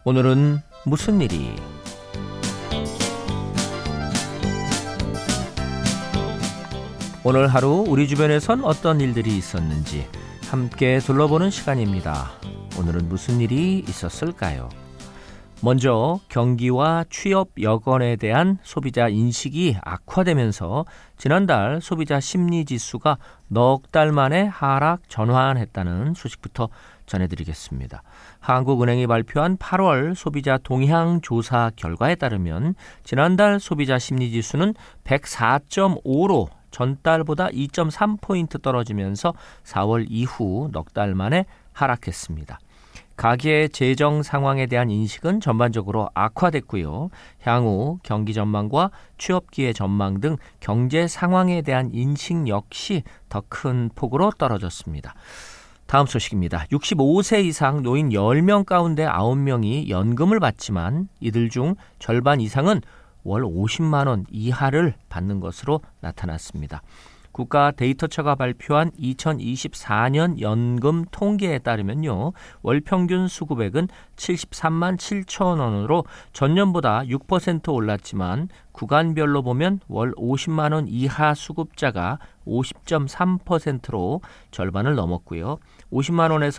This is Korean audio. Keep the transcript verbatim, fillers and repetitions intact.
오늘은 무슨 일이? 오늘 하루 우리 주변에선 어떤 일들이 있었는지 함께 둘러보는 시간입니다. 오늘은 무슨 일이 있었을까요? 먼저 경기와 취업 여건에 대한 소비자 인식이 악화되면서 지난달 소비자 심리지수가 넉 달 만에 하락 전환했다는 소식부터 전해드리겠습니다. 한국은행이 발표한 팔월 소비자 동향 조사 결과에 따르면 지난달 소비자 심리지수는 백사 점 오로 전달보다 이 점 삼 포인트 떨어지면서 사월 이후 넉 달 만에 하락했습니다. 가계의 재정 상황에 대한 인식은 전반적으로 악화됐고요. 향후 경기 전망과 취업기회 전망 등 경제 상황에 대한 인식 역시 더 큰 폭으로 떨어졌습니다. 다음 소식입니다. 육십오 세 이상 노인 열 명 가운데 아홉 명이 연금을 받지만 이들 중 절반 이상은 월 오십만 원 이하를 받는 것으로 나타났습니다. 국가 데이터처가 발표한 이천이십사 년 연금 통계에 따르면요, 월 평균 수급액은 칠십삼만 칠천 원으로 전년보다 육 퍼센트 올랐지만 구간별로 보면 월 오십만 원 이하 수급자가 오십 점 삼 퍼센트로 절반을 넘었고요. 오십만 원에서